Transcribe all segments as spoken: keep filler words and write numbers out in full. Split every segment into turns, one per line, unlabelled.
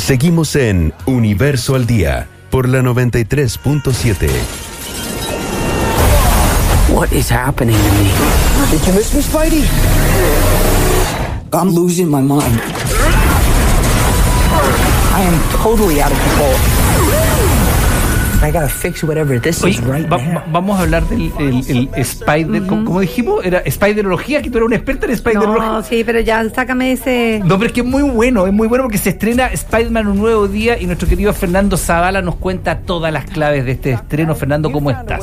Seguimos en Universo al Día por la noventa y tres punto siete.
What is happening to me?
Did you miss me, Spidey? I'm losing my mind. I am totally out of control. I gotta fix whatever this
Oye,
is right
va,
now.
va, vamos a hablar del el, el Spider, uh-huh. como dijimos, era Spiderología, que tú eres una experta en Spiderología.
No, sí, pero ya sácame ese...
No, pero es que es muy bueno, es muy bueno porque se estrena Spider-Man Un Nuevo Día y nuestro querido Fernando Zavala nos cuenta todas las claves de este estreno. Fernando, ¿cómo estás?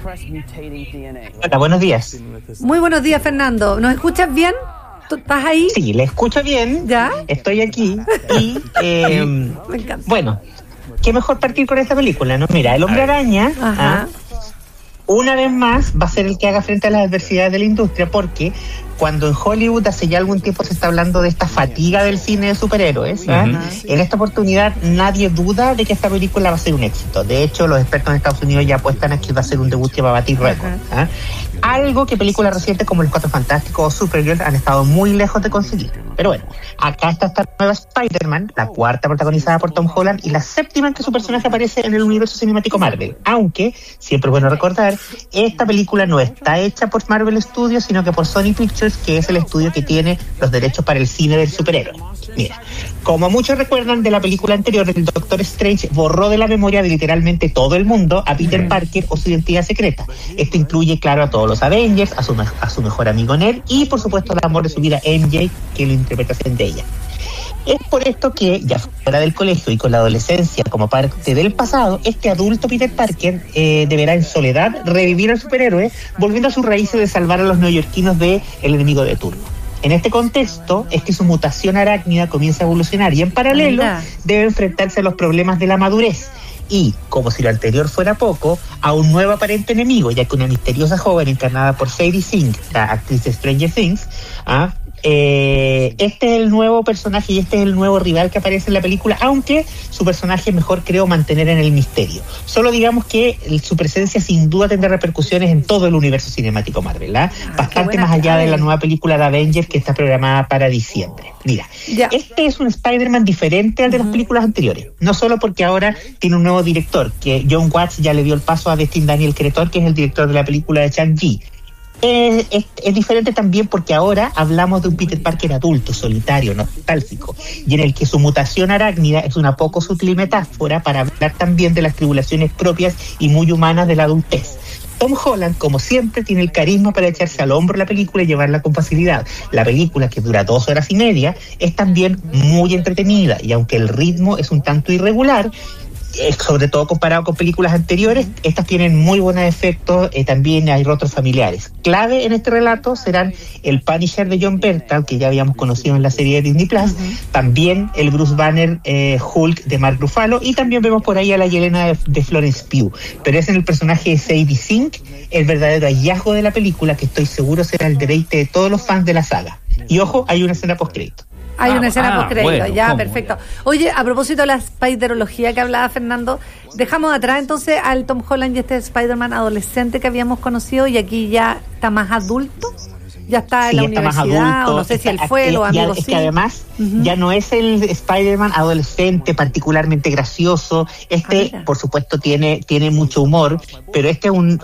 Hola, buenos días.
Muy buenos días, Fernando. ¿Nos escuchas bien? ¿Tú estás ahí?
Sí, le escucho bien.
¿Ya?
Estoy aquí y, eh,
Me encanta.
bueno, qué mejor partir con esta película, ¿no? Mira, el Hombre Araña,
Ajá.
¿ah? una vez más va a ser el que haga frente a las adversidades de la industria, porque cuando en Hollywood hace ya algún tiempo se está hablando de esta fatiga del cine de superhéroes, ¿ah?
Uh-huh.
en esta oportunidad nadie duda de que esta película va a ser un éxito. De hecho, los expertos en Estados Unidos ya apuestan a que va a ser un debut que va a batir récord. ¿ah? Algo que películas recientes como Los Cuatro Fantásticos o Supergirl han estado muy lejos de conseguir. Pero bueno, acá está esta nueva Spider-Man, la cuarta protagonizada por Tom Holland y la séptima en que su personaje aparece en el universo cinemático Marvel. Aunque, siempre es bueno recordar, esta película no está hecha por Marvel Studios, sino que por Sony Pictures, que es el estudio que tiene los derechos para el cine del superhéroe. Mira, como muchos recuerdan de la película anterior, el Doctor Strange borró de la memoria de literalmente todo el mundo a Peter Parker o su identidad secreta. Esto incluye, claro, a todos los Avengers, a su, a su mejor amigo Ned y, por supuesto, al amor de su vida, M J, que lo interpreta Zendaya. Es por esto que, ya fuera del colegio y con la adolescencia como parte del pasado, este adulto Peter Parker eh, deberá en soledad revivir al superhéroe, volviendo a sus raíces de salvar a los neoyorquinos de el enemigo de turno. En este contexto es que su mutación arácnida comienza a evolucionar y en paralelo debe enfrentarse a los problemas de la madurez. Y, como si lo anterior fuera poco, a un nuevo aparente enemigo, ya que una misteriosa joven encarnada por Sadie Sink, la actriz de Stranger Things, ¿ah? Eh, este es el nuevo personaje y este es el nuevo rival que aparece en la película, aunque su personaje mejor creo mantener en el misterio. Solo digamos que su presencia sin duda tendrá repercusiones en todo el universo cinemático Marvel, ¿eh? ah, bastante más allá clave. de la nueva película de Avengers que está programada para diciembre. Mira, ya. este es un Spider-Man diferente al de uh-huh. las películas anteriores, no solo porque ahora tiene un nuevo director, que John Watts ya le dio el paso a Destin Daniel Cretton, que es el director de la película de Shang-Chi. Es, es, es diferente también porque ahora hablamos de un Peter Parker adulto, solitario, nostálgico, y en el que su mutación arácnida es una poco sutil metáfora para hablar también de las tribulaciones propias y muy humanas de la adultez. Tom Holland, como siempre, tiene el carisma para echarse al hombro la película y llevarla con facilidad. La película, que dura dos horas y media, es también muy entretenida, y aunque el ritmo es un tanto irregular, sobre todo comparado con películas anteriores, estas tienen muy buenos efectos, eh, también hay rostros familiares. Clave en este relato serán el Punisher de John Bernthal, que ya habíamos conocido en la serie de Disney Plus, uh-huh. también el Bruce Banner eh, Hulk de Mark Ruffalo, y también vemos por ahí a la Yelena de, de Florence Pugh. Pero es en el personaje de Sadie Sink el verdadero hallazgo de la película, que estoy seguro será el deleite de todos los fans de la saga. Y ojo, hay una escena post-crédito.
Hay
ah,
una escena
ah,
post-crédito,
bueno,
ya,
¿cómo?
perfecto. Oye, a propósito de la Spiderología que hablaba Fernando, dejamos atrás entonces al Tom Holland y este Spider-Man adolescente que habíamos conocido, y aquí ya está más adulto, ya está
sí,
en la
está
universidad,
más adulto,
o no sé
está,
si él fue, los amigos
es
sí.
que además
uh-huh.
ya no es el Spider-Man adolescente particularmente gracioso, este
ah,
por supuesto tiene, tiene mucho humor, pero este es un,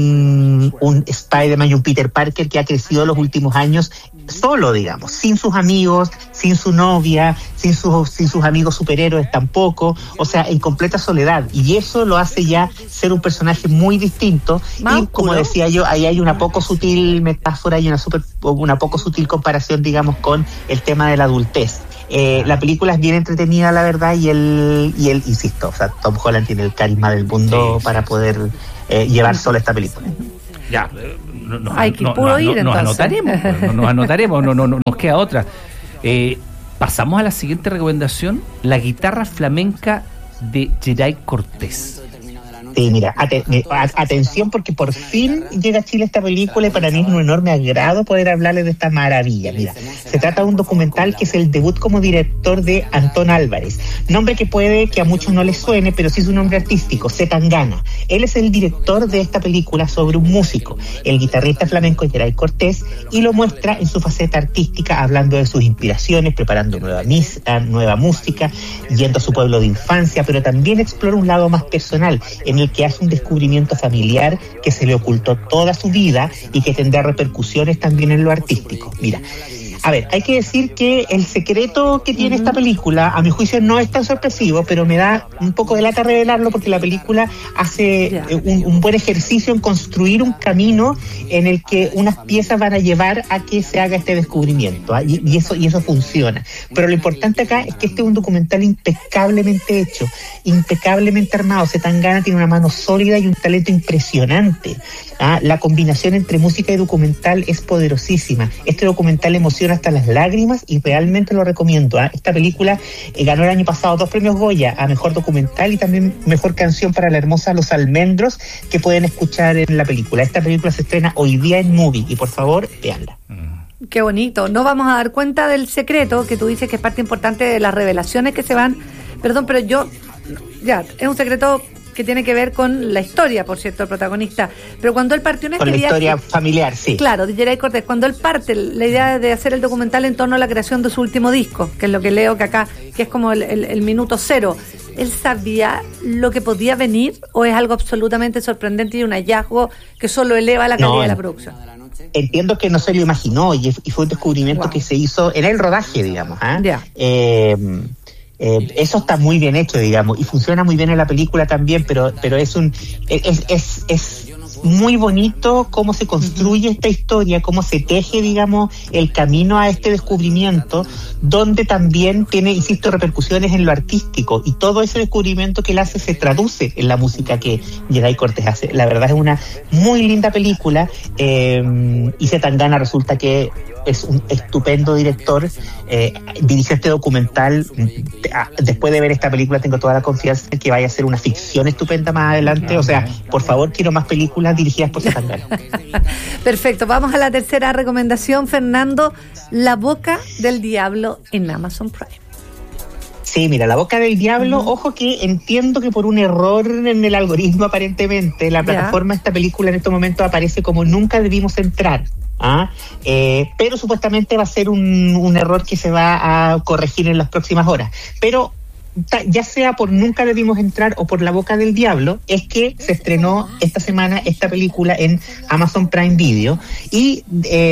un, un Spider-Man y un Peter Parker que ha crecido los últimos años solo, digamos, sin sus amigos, sin su novia, sin sus, sin sus amigos superhéroes tampoco, o sea, en completa soledad, y eso lo hace ya ser un personaje muy distinto. Más y como decía yo, ahí hay una poco sutil metáfora y una, super, una poco sutil comparación, digamos, con el tema de la adultez. Eh, la película es bien entretenida, la verdad, y él, y él insisto, o sea, Tom Holland tiene el carisma del mundo sí, para sí. poder eh, llevar solo esta película.
Ya, no, no,
hay que
no,
puro
no,
ir,
no, nos
entonces.
anotaremos, no, nos anotaremos, no, no, no nos queda otra. Eh, pasamos a la siguiente recomendación, la guitarra flamenca de Geray Cortés.
Sí, mira, ate- a- atención porque por fin llega a Chile esta película y para mí es un enorme agrado poder hablarles de esta maravilla. Mira, se trata de un documental que es el debut como director de Antón Álvarez, nombre que puede que a muchos no les suene, pero sí es un nombre artístico, Zetangana. Él es el director de esta película sobre un músico, el guitarrista flamenco Geray Cortés, y lo muestra en su faceta artística, hablando de sus inspiraciones, preparando nueva, mis- nueva música, yendo a su pueblo de infancia, pero también explora un lado más personal, en el que hace un descubrimiento familiar que se le ocultó toda su vida y que tendrá repercusiones también en lo artístico. Mira, a ver, hay que decir que el secreto que tiene esta película, a mi juicio, no es tan sorpresivo, pero me da un poco de lata revelarlo porque la película hace
Ya.
eh, un, un buen ejercicio en construir un camino en el que unas piezas van a llevar a que se haga este descubrimiento, ¿ah? y, y eso y eso funciona. Pero lo importante acá es que este es un documental impecablemente hecho, impecablemente armado. Zetangana tiene una mano sólida y un talento impresionante. ¿ah? La combinación entre música y documental es poderosísima. Este documental emociona hasta las lágrimas y realmente lo recomiendo. ¿ah? Esta película eh, ganó el año pasado dos premios Goya a Mejor Documental y también Mejor Canción para la hermosa Los Almendros, que pueden escuchar en la película. Esta película se estrena hoy día en Movie y por favor, véanla.
Qué bonito. No vamos a dar cuenta del secreto que tú dices que es parte importante de las revelaciones que se van. Perdón, pero yo, ya, es un secreto que tiene que ver con la historia, por cierto, el protagonista. Pero cuando él partió en este
Con la
viaje,
historia familiar, sí.
claro, de Geray Cortés, cuando él parte, la idea de hacer el documental en torno a la creación de su último disco, que es lo que leo que acá, que es como el, el, el minuto cero, ¿él sabía lo que podía venir o es algo absolutamente sorprendente y un hallazgo que solo eleva la calidad
No,
de la producción?
Entiendo que no se lo imaginó y, y fue un descubrimiento
Wow.
que se hizo en el rodaje, digamos. ¿ah?
Ya.
Eh, eh, eso está muy bien hecho, digamos, y funciona muy bien en la película también, pero pero es un es es, es muy bonito cómo se construye esta historia, cómo se teje, digamos, el camino a este descubrimiento, donde también tiene, insisto, repercusiones en lo artístico, y todo ese descubrimiento que él hace se traduce en la música que Geray Cortés hace. La verdad es una muy linda película, eh, y Zetangana resulta que es un estupendo director, eh, dirige este documental. Después de ver esta película tengo toda la confianza en que vaya a ser una ficción estupenda más adelante. O sea, por favor, quiero más películas dirigidas por Zetangana.
Perfecto, vamos a la tercera recomendación, Fernando, La Boca del Diablo en Amazon Prime.
Sí, mira, La Boca del Diablo, uh-huh. Ojo que entiendo que por un error en el algoritmo aparentemente, la plataforma de esta película en estos momentos aparece como nunca debimos entrar. ¿Ah? Eh, pero supuestamente va a ser un, un error que se va a corregir en las próximas horas. Pero ta, ya sea por Nunca Debimos Entrar o por La Boca del Diablo, es que se estrenó esta semana esta película en Amazon Prime Video. Y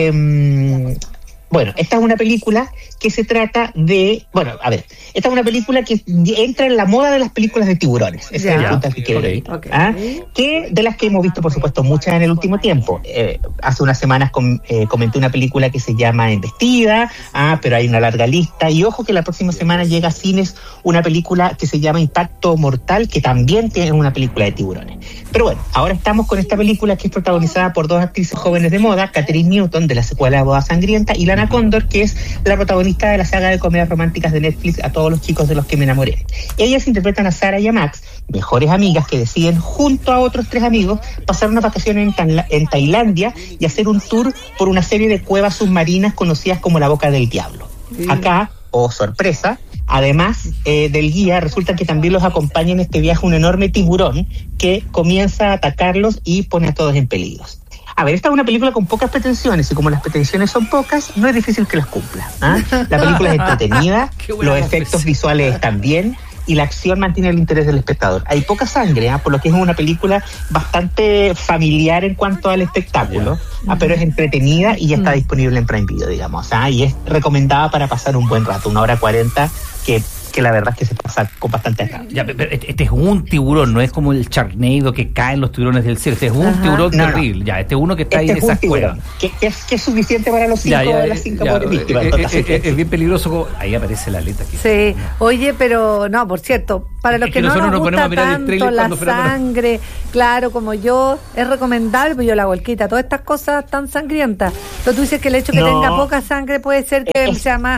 eh, bueno, esta es una película que se trata de, bueno, a ver, esta es una película que entra en la moda de las películas de tiburones. Esa
yeah.
es la punta que quiero
okay.
decir.
Okay.
¿Ah? Que de las que hemos visto, por supuesto, muchas en el último tiempo. Eh, hace unas semanas com, eh, comenté una película que se llama Embestida, ah, pero hay una larga lista. Y ojo que la próxima semana llega a cines una película que se llama Impacto Mortal, que también tiene una película de tiburones. Pero bueno, ahora estamos con esta película que es protagonizada por dos actrices jóvenes de moda, Catherine Newton, de la secuela de Boda Sangrienta, y Lana Condor, que es la protagonista de la saga de comedias románticas de Netflix A Todos los Chicos de los que me enamoré. Ellas interpretan a Sara y a Max, mejores amigas que deciden, junto a otros tres amigos, pasar una vacación en, Tanla- en Tailandia y hacer un tour por una serie de cuevas submarinas conocidas como la Boca del Diablo. Sí. Acá, oh sorpresa, además eh, del guía, resulta que también los acompaña en este viaje un enorme tiburón que comienza a atacarlos y pone a todos en peligro. A ver, esta es una película con pocas pretensiones, y como las pretensiones son pocas, no es difícil que las cumpla. ¿ah? La película es entretenida, los efectos visuales también, y la acción mantiene el interés del espectador. Hay poca sangre, ¿ah? Por lo que es una película bastante familiar en cuanto al espectáculo, ¿ah? Pero es entretenida y ya está disponible en Prime Video, digamos, ¿ah? Y es recomendada para pasar un buen rato, una hora cuarenta, que que la verdad es que se pasa con bastante acá.
Ya, pero este es un tiburón, no es como el Sharknado que caen los tiburones del cielo. Este es un Ajá. tiburón no, terrible. No. Ya, este es uno que está
este
ahí en esa
cueva. Que, que, es, que es suficiente para los cinco, ya, ya, las cinco ya, víctimas.
Es, es, es, es bien peligroso. Ahí aparece la aleta. Aquí.
Sí, oye, pero no, por cierto, para los es que, que no nos, nos gusta tanto la sangre, claro, como yo, es recomendable, pues yo la volquita, todas estas cosas tan sangrientas. Pero tú dices que el hecho que no. tenga poca sangre puede ser que es, sea más...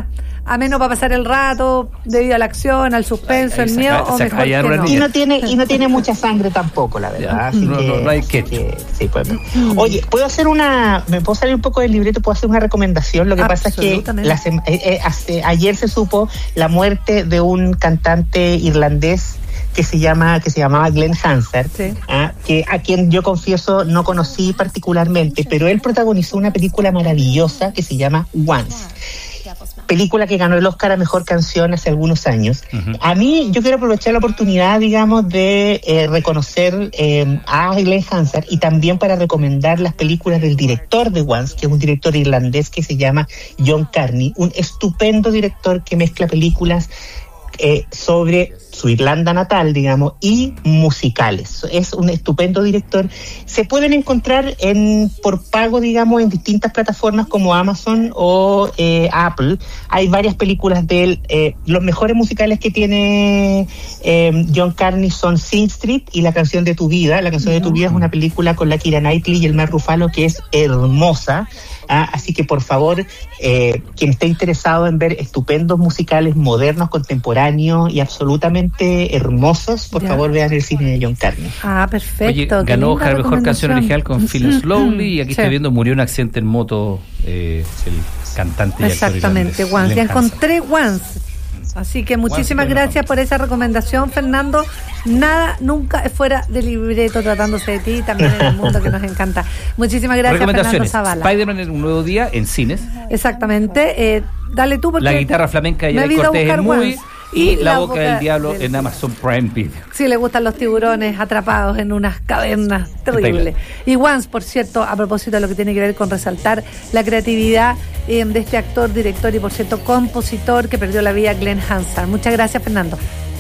ameno para pasar el rato, debido a la acción, al suspenso,
Ahí
el
saca-
miedo, o
saca
mejor
ahí a
que no.
Randy.
Y no tiene y no tiene mucha sangre tampoco, la verdad.
Ya.
Así
No,
que,
no, no hay
así
ketchup.
que, sí, pues, oye, puedo hacer una, me puedo salir un poco del libreto, puedo hacer una recomendación. Lo que pasa es que
Absolutamente.
la sema- eh, eh, hace- ayer se supo la muerte de un cantante irlandés que se llama que se llamaba Glenn Hansard,
Sí.
ah, que a quien yo confieso no conocí particularmente, pero él protagonizó una película maravillosa que se llama Once. Película que ganó el Oscar a Mejor Canción hace algunos años.
Ujú.
A mí, yo quiero aprovechar la oportunidad, digamos, de eh, reconocer eh, a Glenn Hansard y también para recomendar las películas del director de Once, que es un director irlandés que se llama John Carney, un estupendo director que mezcla películas eh, sobre su Irlanda natal, digamos, y musicales. Es un estupendo director. Se pueden encontrar en por pago, digamos, en distintas plataformas como Amazon o eh, Apple. Hay varias películas de él. Eh, los mejores musicales que tiene eh, John Carney son Sing Street y La canción de tu vida. La canción de tu vida es una película con la Keira Knightley y el Mark Ruffalo que es hermosa. Ah, así que por favor, eh, quien esté interesado en ver estupendos musicales modernos, contemporáneos y absolutamente hermosos, por
Ya.
favor vean el cine de John Carney.
Ah,
Oye,
perfecto. qué
ganó
linda
Oscar Mejor Canción
recomendación.
Original con Feel Slowly y aquí
Sí.
estoy viendo murió en un accidente en moto eh, el cantante y actor
Exactamente,
irlandés,
Once. Ya
Glenn Hansard.
encontré Once. Así que muchísimas
Once,
gracias por esa recomendación, Fernando. Nada nunca es fuera del libreto tratándose de ti, también en el mundo que nos encanta. Muchísimas gracias, Fernando
Recomendaciones:
Zavala.
Spider-Man en un nuevo día en cines.
Exactamente. Eh, dale tú porque
La guitarra flamenca de
me
Yaray
he ido a
Cortés
buscar
en Movie
Once.
y La Boca del Diablo en Amazon Prime Video.
Sí, le gustan los tiburones atrapados en unas cavernas terribles. Y Once, por cierto, a propósito de lo que tiene que ver con resaltar la creatividad eh, de este actor, director y, por cierto, compositor que perdió la vida, Glenn Hansard. Muchas gracias, Fernando.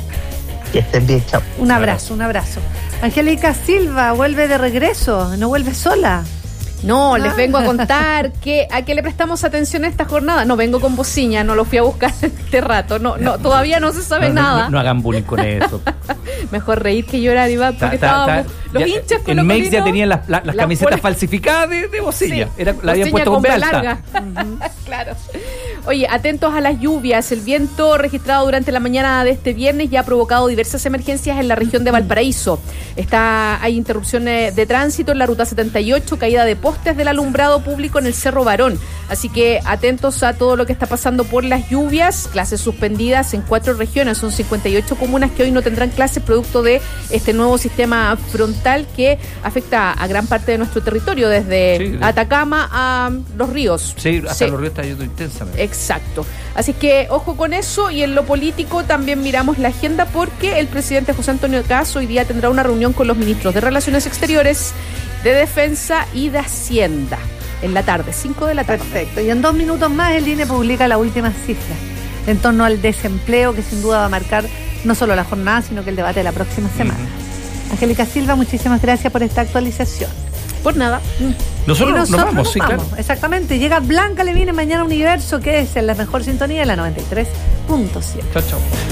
Que estén bien, chao.
Un abrazo, un abrazo. Angélica Silva vuelve de regreso, no vuelve sola.
No, les
Ah.
vengo a contar que a qué le prestamos atención a esta jornada. No vengo con bocina, no lo fui a buscar este rato. No, no, todavía no se sabe
No, no,
nada.
No, no hagan bullying con eso.
Mejor reír que llorar, Iván, porque
Ta- ta-
estábamos
ta-
los
ya,
hinchas con
en Mex ya tenían las, la- las camisetas falsificadas de, de Bocilla. Era, la habían puesto con B alta.
Claro. Oye, atentos a las lluvias. El viento registrado durante la mañana de este viernes ya ha provocado diversas emergencias en la región de Valparaíso. Está, hay interrupciones de tránsito en la ruta setenta y ocho, caída de postes del alumbrado público en el Cerro Barón. Así que atentos a todo lo que está pasando por las lluvias. Clases suspendidas en cuatro regiones. Son cincuenta y ocho comunas que hoy no tendrán clases producto de este nuevo sistema frontal que afecta a gran parte de nuestro territorio, desde
Sí, de-
Atacama a los ríos.
Sí, hasta
Sí.
los ríos está yendo intensamente.
Exacto. Así que ojo con eso, y en lo político también miramos la agenda porque el presidente José Antonio Caz hoy día tendrá una reunión con los ministros de Relaciones Exteriores, de Defensa y de Hacienda en la tarde, cinco de la tarde.
Perfecto. Y en dos minutos más el I N E publica las últimas cifras en torno al desempleo que sin duda va a marcar no solo la jornada, sino que el debate de la próxima semana. Angélica Silva, muchísimas gracias por esta actualización.
Por nada.
Nosotros,
Y
nos vamos, sí, claro.
Exactamente. Llega Blanca, le viene mañana Universo, que es en la mejor sintonía, la noventa y tres punto siete.
Chao, chao.